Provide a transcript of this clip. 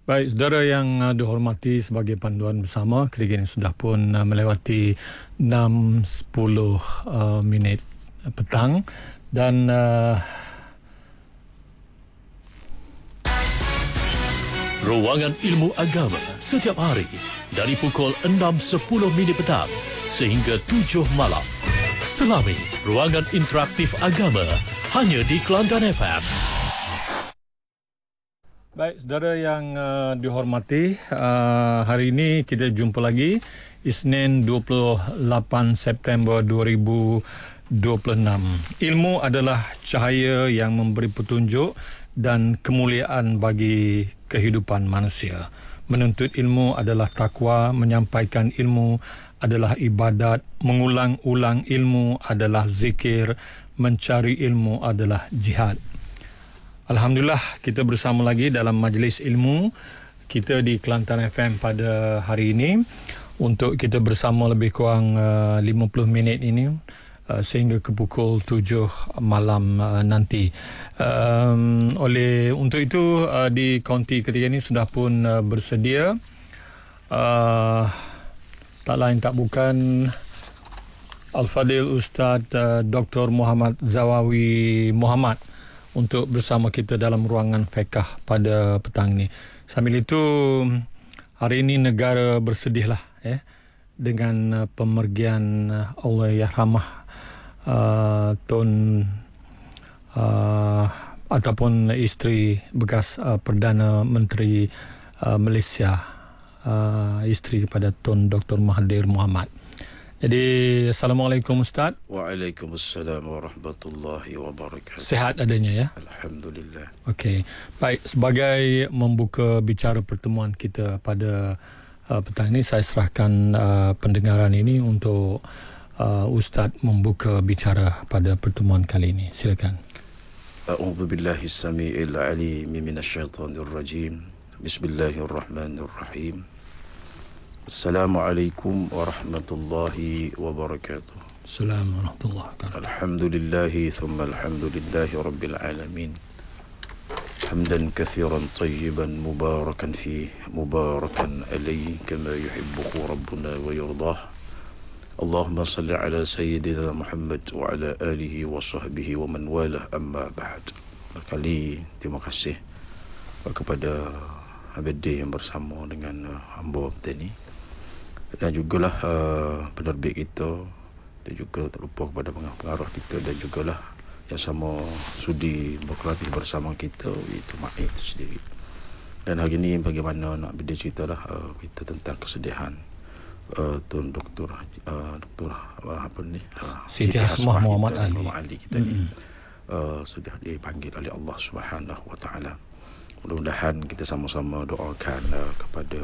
Baik, saudara yang dihormati, sebagai panduan bersama, ketika ini sudah pun melewati 6.10 minit petang dan Ruangan Ilmu Agama setiap hari dari pukul 6.10 minit petang sehingga 7 malam. Selami Ruangan Interaktif Agama hanya di Kelantan FM. Baik, saudara yang dihormati, hari ini kita jumpa lagi, Isnin 28 September 2026. Ilmu adalah cahaya yang memberi petunjuk dan kemuliaan bagi kehidupan manusia. Menuntut ilmu adalah takwa, menyampaikan ilmu adalah ibadat, mengulang-ulang ilmu adalah zikir, mencari ilmu adalah jihad. Alhamdulillah, kita bersama lagi dalam majlis ilmu kita di Kelantan FM pada hari ini untuk kita bersama lebih kurang 50 minit ini sehingga ke pukul 7 malam nanti. Untuk itu di kaunti ketika ini sudah pun bersedia tak lain tak bukan Al-Fadil Ustaz Dr. Muhammad Zawawi Muhammad untuk bersama kita dalam ruangan fiqh pada petang ini. Sambil itu, hari ini negara bersedihlah dengan pemergian Allahyarhamah Tun ataupun isteri bekas Perdana Menteri Malaysia, isteri kepada Tun Dr. Mahathir Mohamad. Jadi, Assalamualaikum Ustaz. Waalaikumsalam warahmatullahi wabarakatuh. Sehat adanya ya? Alhamdulillah. Okey. Baik, sebagai membuka bicara pertemuan kita pada petang ini, saya serahkan pendengaran ini untuk Ustaz membuka bicara pada pertemuan kali ini. Silakan. A'udzu billahi samii'il 'aliim minasyaitonir rajim. Bismillahirrahmanirrahim. Assalamualaikum warahmatullahi wabarakatuh. Assalamualaikum warahmatullahi wabarakatuh. Alhamdulillahi thumma alhamdulillahi rabbil alamin. Hamdan kathiran tayyiban mubarakan fih, mubarakan alayhi kama yuhibbu rabbuna wa yardah. Allahumma salli ala sayyidina Muhammad wa ala alihi wa sahbihi wa man walah, amma ba'd. Berkali terima kasih kepada Abadi yang bersama dengan hamba petani, dan jugalah penerbit kita, dan juga tak lupa kepada pengarah kita, dan jugalah yang sama sudi berkelatih bersama kita, iaitu Mak itu sendiri. Dan hari ini bagaimana nak beda ceritalah kita tentang kesedihan Tun Doktor apa ni, Siti Hasmah Muhammad Ali kita ni sudah dipanggil oleh Allah Subhanahu wa taala. Mudah-mudahan kita sama-sama doakan kepada